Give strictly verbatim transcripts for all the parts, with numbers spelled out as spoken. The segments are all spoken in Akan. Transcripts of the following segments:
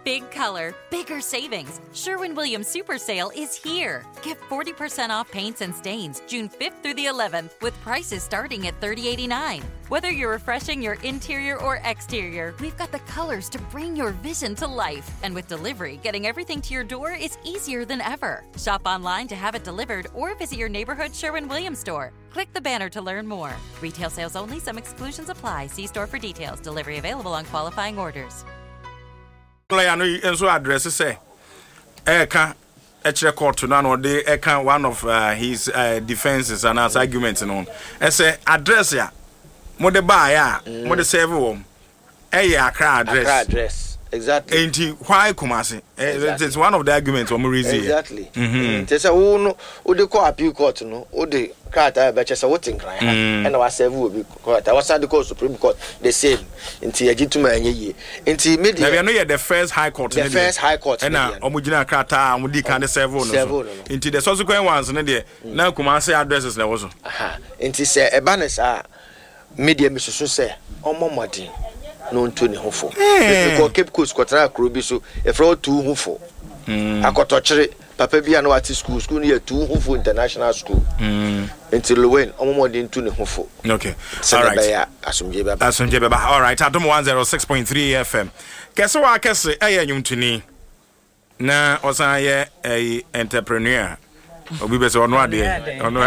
Big color, bigger savings. Sherwin-Williams Super Sale is here. Get forty percent off paints and stains June fifth through the eleventh with prices starting at thirty eighty-nine. Whether you're refreshing your interior or exterior, we've got the colors to bring your vision to life. And with delivery, getting everything to your door is easier than ever. Shop online to have it delivered or visit your neighborhood Sherwin-Williams store. Click the banner to learn more. Retail sales only. Some exclusions apply. See store for details. Delivery available on qualifying orders. I know you address say Eka Echere court to none or the Eka one of uh, his uh, defenses and as arguments and on. I say address ya Mode ba ya Mode save home. Eh ya address. address. Exactly. Ain't why Kumasi? Exactly. It's one of the arguments on Marizi. Exactly. Mm-hmm. Tesa wo no wo de ko appeal court no wo de krata be chese wo tin kran ha and wa serve wo bi court. I was at the court supreme court the same. Nti agituma anye ye. Nti media. Na no the first high court. The first high court. And na omugina krata omudi kan serve no. Nti the subsequent ones no there. Na Kumasi addresses na wo so. Aha. Nti se e ba ne sa media mi so se omomodin no ntoni hofo because Cape Coast kwatra akro bi so e fra two hofo akotochire papa bia na wati school school near two hofo international school until Lowen omomode ntoni hofo. Okay, all right, asumje baba asumje baba. All right, Adom one oh six point three F M kese wa kese eye nwuntuni na osan ye eh entrepreneur obi be se ono ade ono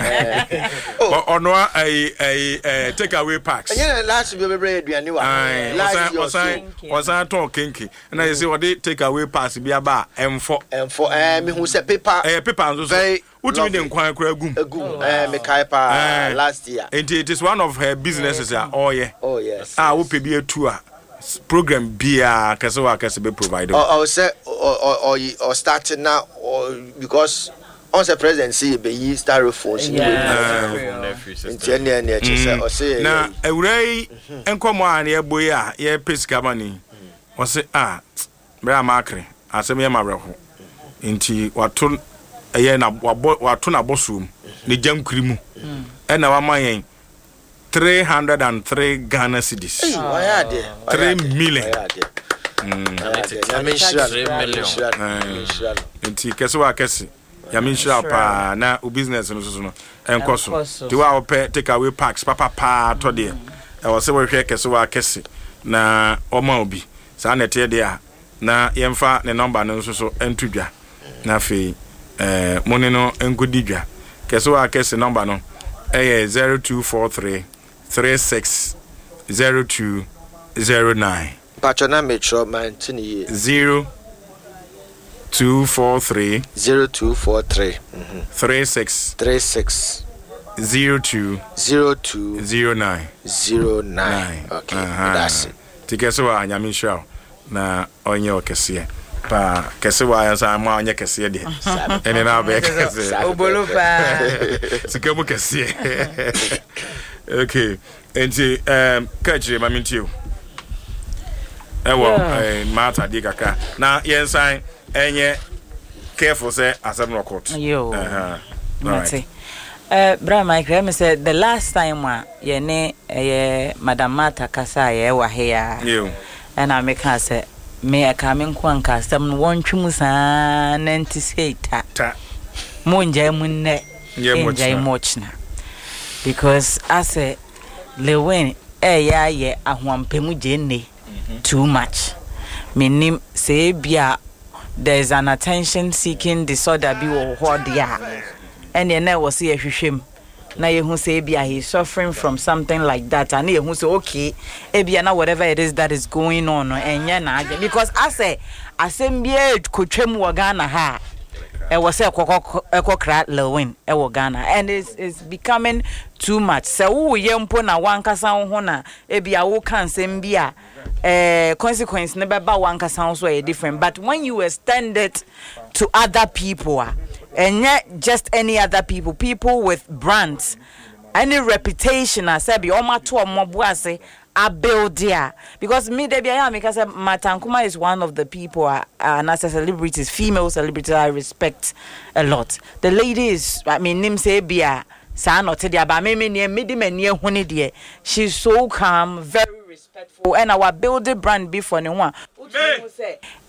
ono ai ai take away packs yeah last be be aduane wa last osan osan ton kenki na you say what they take away packs bi aba emfo emfo eh me hu se paper eh paper nzo so utimi de nkwan kra gum agum eh me kai pa last year and it is one of her businesses ah oh yeah oh yes ah wo pe bi atu a program bia kase wa kase be provide oh say or or starting now because on the presidency be yi styrofoam interne ne chese o say na ewurai enkomo an ye boy a ye pesika mani o say ah bra makre asem ye mabreho nti wato eye na wato na bosum ne jankrimu e na wa mayen three hundred three Ghana cedis three million nti kese wa kese ya minshira pa na u business no so no enkoso ti wa ope take away packs papa pa to de e wo se wo hwe kese wa kese na oma obi sa na te de a na yemfa ne number no so so entudwa na fe eh money no engodidwa kese wa kese number no eh zero two four three three six zero two zero nine Patron Metro Mantini zero two four three zero two four three three six three six zero two zero two zero nine zero nine. Okay, uh-huh. That's it. Tikeso wa nyami show na onye okese pa kese wa yansa ma onye kese de ene na be kese obolo pa sikemu kese. Okay, enti um kachire mamintio ewo eh mata di kaka na yensan enye careful say asem no court. Yo. Uh-huh. Right. Uh bra Mike, let me say the last time wa ye ne eh Madam Mata kasa ye wa here. Yo. And I make her say me a coming kwanka asem won twum sa ninety say ta. Ta. Mo nja mu ne. Nja much na. Because I say Lewin eh ya ye ahwampemu je ne too much. Menim say bia there's an attention seeking disorder bi wo ho dia and ye na wo say hwehwem na ye hu say bia he suffering from something like that and ye hu say okay e bia na whatever it is that is going on enye na because I say asem bia kotwem wo Ghana ha e wo say ekokra Lewin e wo Ghana and it's it's becoming too much so wo ye mpo na wankasa ho na e bia wo kan sem bia Uh, consequence never ba one sounds way different, but when you extend it to other people and not just any other people, people with brands, any reputation, I said, be all my two mobuase, I build there because me, they be I because Matankuma is one of the people, uh, and as a celebrity, female celebrity, I respect a lot. The lady is, I mean, name say be a son or tell you about me, me near midi me near honey dear. She's so calm, very respectful, and our building brand before no one.